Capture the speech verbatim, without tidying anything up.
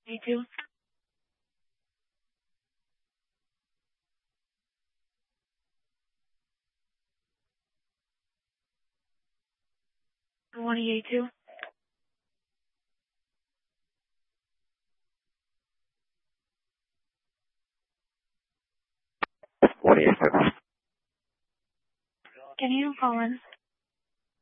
Me too. twenty-eight two. twenty-eight two. Can you call in?